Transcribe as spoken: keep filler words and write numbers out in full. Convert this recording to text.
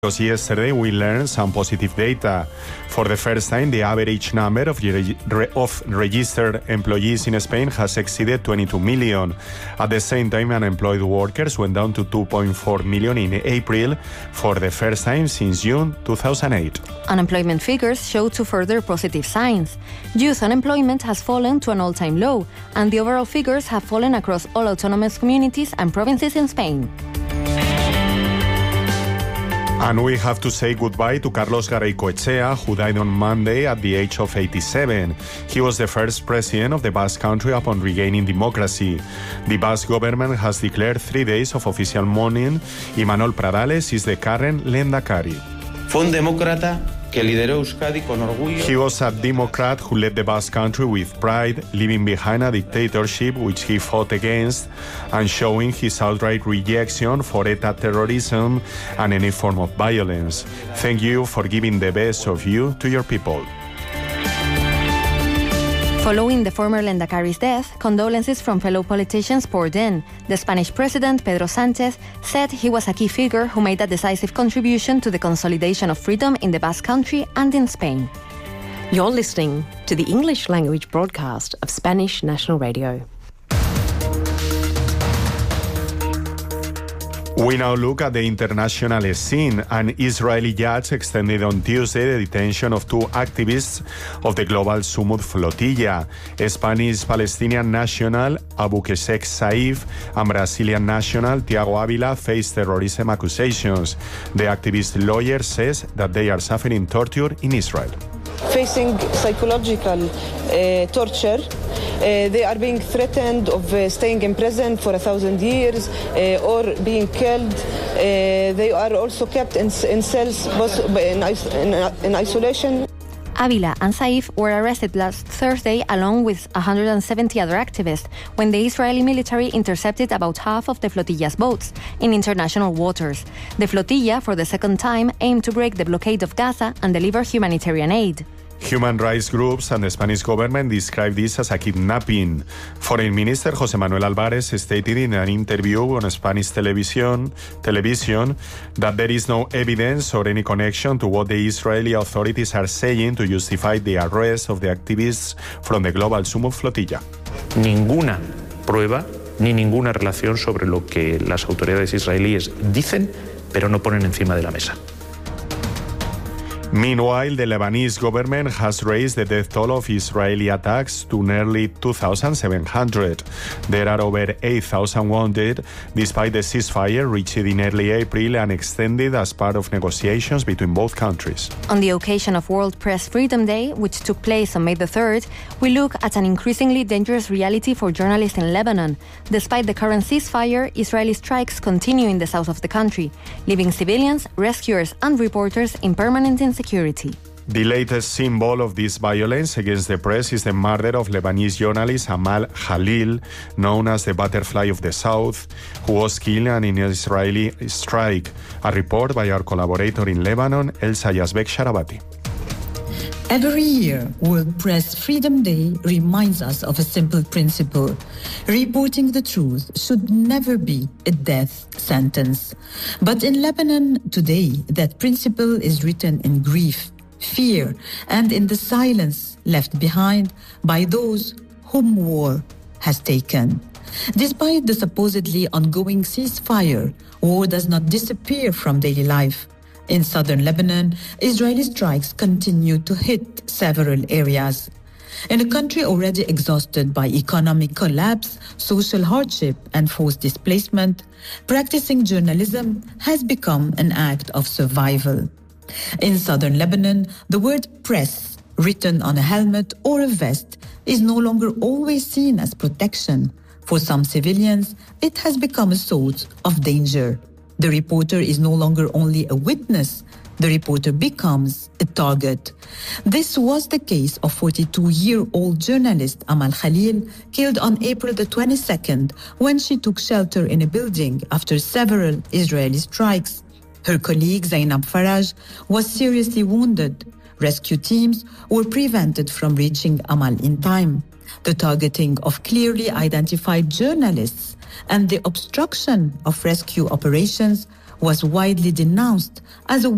Because yesterday we learned some positive data. For the first time, the average number of, re- of registered employees in Spain has exceeded twenty-two million. At the same time, unemployed workers went down to two point four million in April for the first time since June two thousand eight. Unemployment figures show two further positive signs. Youth unemployment has fallen to an all-time low, and the overall figures have fallen across all autonomous communities and provinces in Spain. And we have to say goodbye to Carlos Garaycoechea, who died on Monday at the age of eighty-seven. He was the first president of the Basque Country upon regaining democracy. The Basque government has declared three days of official mourning. Imanol Pradales is the current Lehendakari. Fue un demócrata que lideró Euskadi con orgullo. He was a Democrat who led the Basque Country with pride, leaving behind a dictatorship which he fought against and showing his outright rejection for ETA terrorism and any form of violence. Thank you for giving the best of you to your people. Following the former Lehendakari's death, condolences from fellow politicians poured in. The Spanish president, Pedro Sánchez, said he was a key figure who made a decisive contribution to the consolidation of freedom in the Basque Country and in Spain. You're listening to the English language broadcast of Spanish National Radio. We now look at the international scene. An Israeli judge extended on Tuesday the detention of two activists of the global Sumud flotilla, Spanish-Palestinian national Abu Qusayq Saif and Brazilian national Tiago Avila face terrorism accusations. The activist lawyer says that they are suffering torture in Israel. Facing psychological uh, torture. Uh, they are being threatened of uh, staying in prison for a thousand years uh, or being killed. Uh, they are also kept in, in cells in, in, in isolation. Avila and Saif were arrested last Thursday along with one hundred seventy other activists when the Israeli military intercepted about half of the flotilla's boats in international waters. The flotilla, for the second time, aimed to break the blockade of Gaza and deliver humanitarian aid. Human rights groups and the Spanish government describe this as a kidnapping. Foreign Minister José Manuel Álvarez stated in an interview on Spanish television, television that there is no evidence or any connection to what the Israeli authorities are saying to justify the arrest of the activists from the global Sumud flotilla. Ninguna prueba ni ninguna relación sobre lo que las autoridades israelíes dicen, pero no ponen encima de la mesa. Meanwhile, the Lebanese government has raised the death toll of Israeli attacks to nearly two thousand seven hundred. There are over eight thousand wounded, despite the ceasefire reached in early April and extended as part of negotiations between both countries. On the occasion of World Press Freedom Day, which took place on May the third, we look at an increasingly dangerous reality for journalists in Lebanon. Despite the current ceasefire, Israeli strikes continue in the south of the country, leaving civilians, rescuers and reporters in permanent insecurity. Security. The latest symbol of this violence against the press is the murder of Lebanese journalist Amal Khalil, known as the Butterfly of the South, who was killed in an Israeli strike. A report by our collaborator in Lebanon, Elsa Yazbek Sharabati. Every year, World Press Freedom Day reminds us of a simple principle. Reporting the truth should never be a death sentence. But in Lebanon today, that principle is written in grief, fear, and in the silence left behind by those whom war has taken. Despite the supposedly ongoing ceasefire, war does not disappear from daily life. In southern Lebanon, Israeli strikes continue to hit several areas. In a country already exhausted by economic collapse, social hardship, and forced displacement, practicing journalism has become an act of survival. In southern Lebanon, the word press, written on a helmet or a vest, is no longer always seen as protection. For some civilians, it has become a source of danger. The reporter is no longer only a witness, the reporter becomes a target. This was the case of forty-two-year-old journalist Amal Khalil, killed on April the twenty-second when she took shelter in a building after several Israeli strikes. Her colleague Zainab Faraj was seriously wounded. Rescue teams were prevented from reaching Amal in time. The targeting of clearly identified journalists and the obstruction of rescue operations was widely denounced as a